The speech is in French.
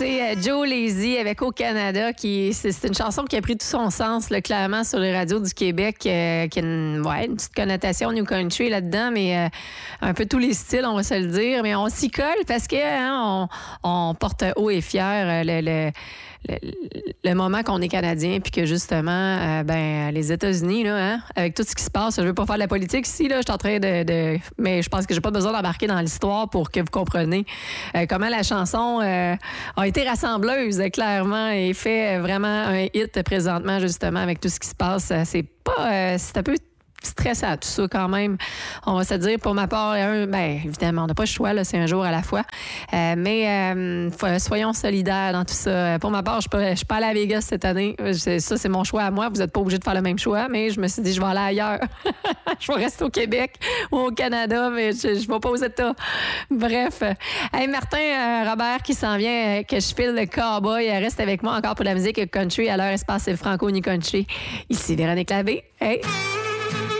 c'est Joe Lazy avec Au Canada. C'est une chanson qui a pris tout son sens, là, clairement, sur les radios du Québec, qui a une petite connotation New Country là-dedans, mais un peu tous les styles, on va se le dire. Mais on s'y colle parce que on porte haut et fier le moment qu'on est Canadien, puis que justement, les États-Unis, là, avec tout ce qui se passe, je veux pas faire de la politique ici, là, je suis en train mais je pense que j'ai pas besoin d'embarquer dans l'histoire pour que vous compreniez comment la chanson a été rassembleuse, clairement, et fait vraiment un hit présentement, justement, avec tout ce qui se passe. C'est un peu stressant, tout ça, quand même. On va se dire, pour ma part, évidemment, on n'a pas le choix, là, c'est un jour à la fois. Soyons solidaires dans tout ça. Pour ma part, je suis pas allée à Vegas cette année. Ça, c'est mon choix à moi. Vous n'êtes pas obligé de faire le même choix, mais je me suis dit, je vais aller ailleurs. Je vais rester au Québec ou au Canada, mais je ne vais pas aux États. Bref. Hey, Martin Robert qui s'en vient, que je file le cowboy, reste avec moi encore pour la musique country à l'heure espace franco-ni country. Ici, Véronique Labbé. Hey!